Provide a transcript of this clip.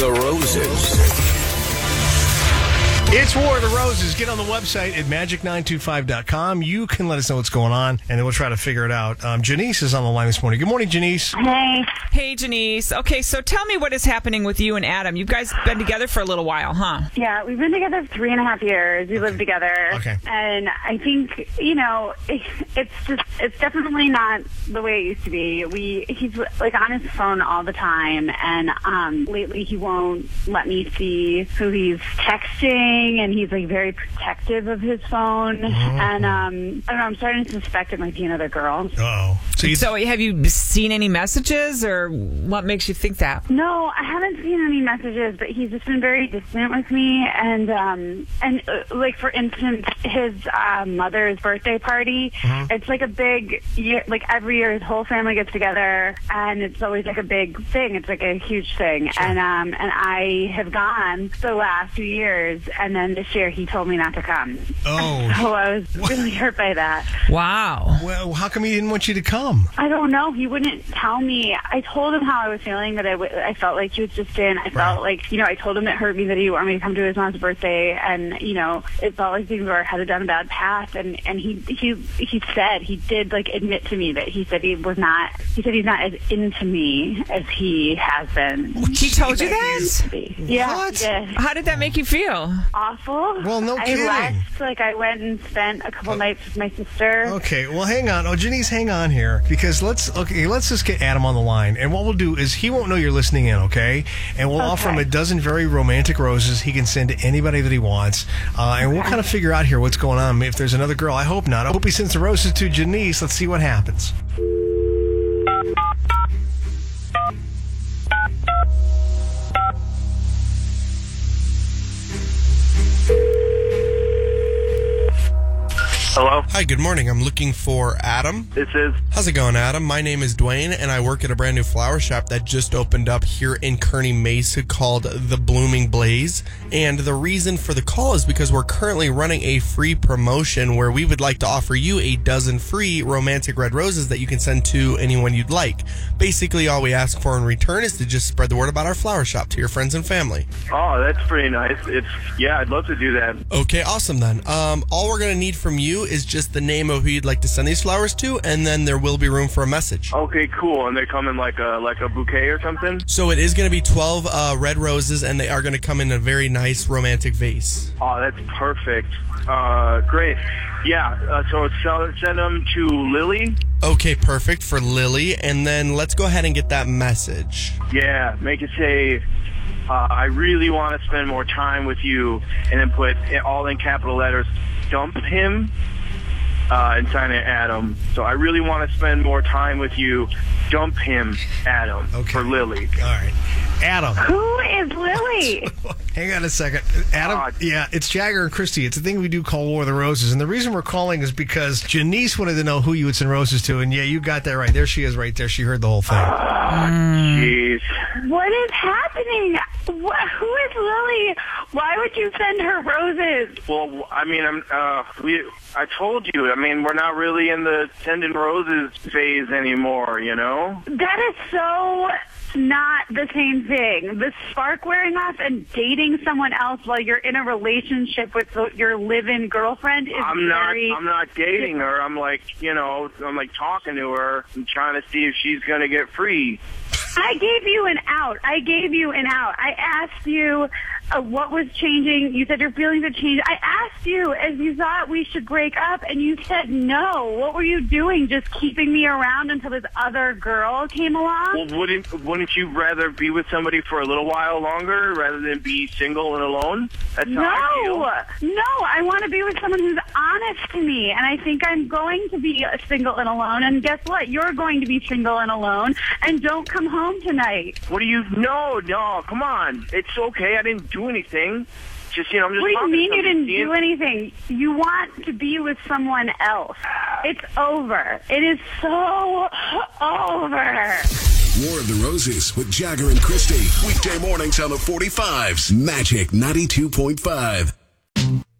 the Roses. It's War of the Roses. Get on the website at magic925.com. You can let us know what's going on, and then we'll try to figure it out. Janice is on the line this morning. Good morning, Janice. Hey. Hey, Janice. Okay, so tell me what is happening with you and Adam. You guys been together for a little while, huh? Yeah, we've been together 3.5 years. We live together. Okay. And I think, it's definitely not the way it used to be. He's like on his phone all the time, and lately he won't let me see who he's texting, and he's like very protective of his phone. Mm-hmm. And I don't know, I'm starting to suspect it might be another girl. Uh-oh. So have you seen any messages, or what makes you think that? No, I haven't seen any messages, but he's just been very distant with me. And like, for instance, his mother's birthday party, it's like a big year, like every year his whole family gets together, and it's always like a big thing. It's like a huge thing. Sure. And I have gone the last 2 years, and then this year he told me not to come. Oh. So I was really hurt by that. Wow. Well, how come he didn't want you to come? I don't know. He wouldn't tell me. I told him how I was feeling, that I felt like he was distant. I felt like, I told him it hurt me that he wanted me to come to his mom's birthday, and, it felt like things were headed down a bad path. And he said, he did like admit to me that he said he's not as into me as he has been. He told you that? Yeah. What? He did. How did that make you feel? Awful. Well, no kidding. I left, I went and spent a couple nights with my sister. Okay, well, hang on. Oh, Janice, hang on here, because let's just get Adam on the line, and what we'll do is he won't know you're listening in, okay? And we'll offer him a dozen very romantic roses he can send to anybody that he wants, and we'll kind of figure out here what's going on. If there's another girl, I hope not. I hope he sends the roses to Janice. Let's see what happens. Hello? Hi, good morning. I'm looking for Adam. This is. How's it going, Adam? My name is Dwayne, and I work at a brand new flower shop that just opened up here in Kearney Mesa called The Blooming Blaze. And the reason for the call is because we're currently running a free promotion where we would like to offer you a dozen free romantic red roses that you can send to anyone you'd like. Basically, all we ask for in return is to just spread the word about our flower shop to your friends and family. Oh, that's pretty nice. I'd love to do that. Okay, awesome then. All we're going to need from you is just the name of who you'd like to send these flowers to, and then there will be room for a message. Okay, cool. And they come in like a bouquet or something? So it is going to be 12 red roses, and they are going to come in a very nice romantic vase. Oh, that's perfect. Great. Yeah, so send them to Lily. Okay, perfect, for Lily. And then let's go ahead and get that message. Yeah, make it say, I really want to spend more time with you, and then put it all in capital letters, dump him, and sign it Adam. So I really want to spend more time with you, dump him, Adam, for Lily. All right. Adam. Who is Lily? Hang on a second. Adam, yeah, it's Jagger and Christy. It's a thing we do called War of the Roses. And the reason we're calling is because Janice wanted to know who you would send roses to. And yeah, you got that right. There she is right there. She heard the whole thing. Jeez. What is happening? Who is Lily? Why would you send her roses? Well, I mean, I told you. I mean, we're not really in the sending roses phase anymore, That is so not the same thing. The spark wearing off and dating someone else while you're in a relationship with your live-in girlfriend is I'm not dating her. I'm like, talking to her and trying to see if she's going to get free. I gave you an out. I asked you what was changing. You said your feelings had changed. I asked you if you thought we should break up, and you said no. What were you doing? Just keeping me around until this other girl came along? Well, wouldn't you rather be with somebody for a little while longer rather than be single and alone? That's how I feel. No, I want to be with someone who's honest to me, and I think I'm going to be single and alone. And guess what? You're going to be single and alone, and don't come home tonight. What do you? No, come on. It's okay. I didn't do anything. I'm just. What do you mean you didn't do anything? You want to be with someone else. It's over. It is so over. War of the Roses with Jagger and Christy. Weekday mornings on the 45s. Magic 92.5.